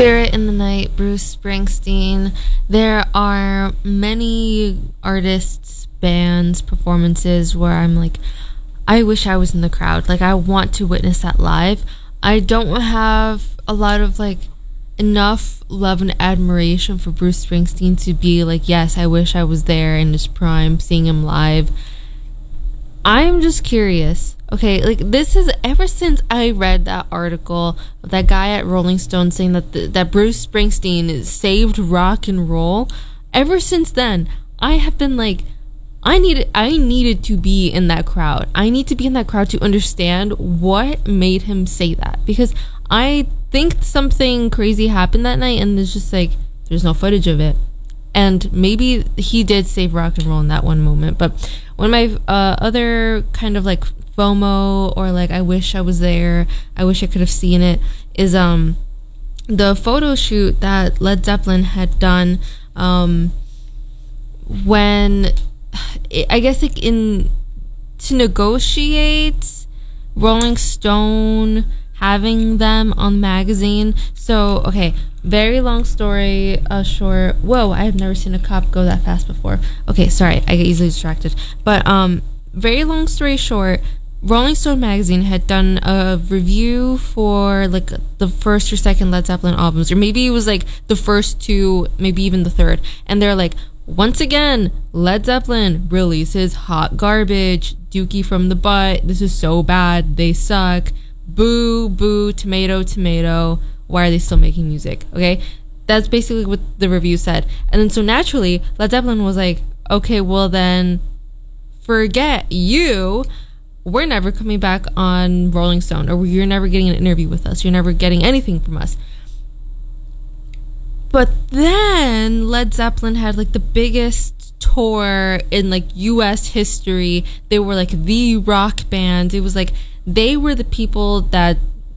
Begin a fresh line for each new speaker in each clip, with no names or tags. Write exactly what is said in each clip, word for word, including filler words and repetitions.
Spirit in the Night, Bruce Springsteen. There are many artists, bands, performances where I'm like, I wish I was in the crowd. Like, I want to witness that live. I don't have a lot of like enough love and admiration for Bruce Springsteen to be like, yes, I wish I was there in his prime, seeing him live. I'm just curious. Okay, like, this is ever since I read that article, that guy at Rolling Stone saying that the, that Bruce Springsteen saved rock and roll. Ever since then, I have been like, I needed I needed to be in that crowd. I need to be in that crowd to understand what made him say that, because I think something crazy happened that night, and there's just like, there's no footage of it. And maybe he did save rock and roll in that one moment. But one of my uh, other kind of like FOMO, or like I wish I was there, I wish I could have seen it, is um the photo shoot that Led Zeppelin had done um when I guess like in to negotiate Rolling Stone having them on magazine. So okay, very long story uh, short. Whoa, I have never seen a cop go that fast before. Okay, sorry, I get easily distracted. But um very long story short, Rolling Stone magazine had done a review for like the first or second Led Zeppelin albums, or maybe it was like the first two, maybe even the third, and they're like, once again, Led Zeppelin releases hot garbage, Dookie from the Butt, this is so bad, they suck, boo, boo, tomato, tomato, why are they still making music? Okay, that's basically what the review said. And then so naturally, Led Zeppelin was like, okay, well then, forget you, we're never coming back on Rolling Stone, or you're never getting an interview with us, you're never getting anything from us. But then Led Zeppelin had like the biggest tour in like U S history. They were like the rock band. It was like they were the people that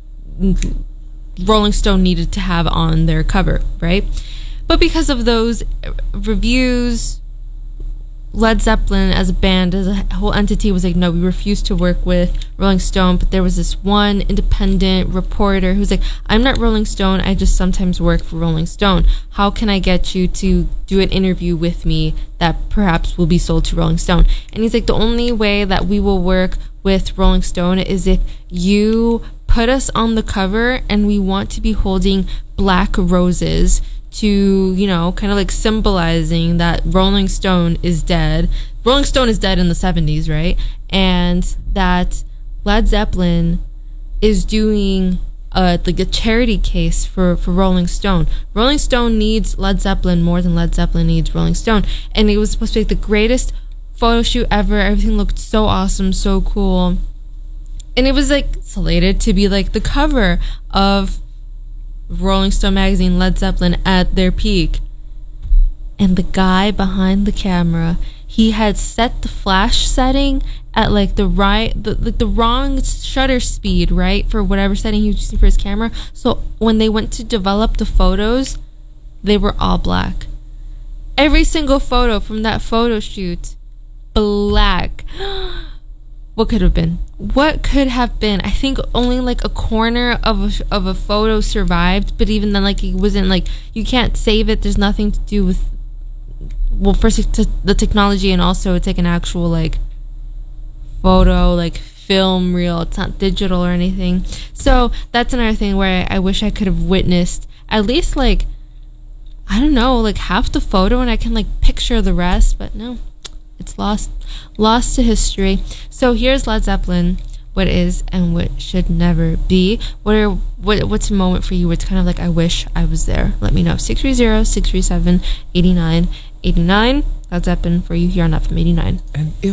Rolling Stone needed to have on their cover, right? But because of those reviews, Led Zeppelin as a band, as a whole entity, was like, no, we refuse to work with Rolling Stone. But there was this one independent reporter who's like, I'm not Rolling Stone, I just sometimes work for Rolling Stone. How can I get you to do an interview with me that perhaps will be sold to Rolling Stone? And he's like, the only way that we will work with Rolling Stone is if you put us on the cover, and we want to be holding black roses to, you know, kind of like symbolizing that Rolling Stone is dead. Rolling Stone is dead in the seventies, right? And that Led Zeppelin is doing uh, like a charity case for, for Rolling Stone. Rolling Stone needs Led Zeppelin more than Led Zeppelin needs Rolling Stone. And it was supposed to be like the greatest photo shoot ever. Everything looked so awesome, so cool. And it was like slated to be like the cover of Rolling Stone magazine, Led Zeppelin at their peak. And the guy behind the camera, he had set the flash setting at like the right the, like the wrong shutter speed, right, for whatever setting he was using for his camera. So when they went to develop the photos, they were all black. Every single photo from that photo shoot, black. What could have been? What could have been? I think only like a corner of a, of a photo survived, but even then, like, it wasn't like, you can't save it. There's nothing to do with, well, first it's t- the technology, and also it's like an actual like photo, like film reel. It's not digital or anything. So that's another thing where I, I wish I could have witnessed at least like, I don't know, like half the photo, and I can like picture the rest, but no. It's lost lost to history. So here's Led Zeppelin, what is and what should never be. What are what what's a moment for you where it's kind of like, I wish I was there? Let me know. six three zero, six three seven, eight nine eight nine. Led Zeppelin for you here on F M eighty-nine.
And if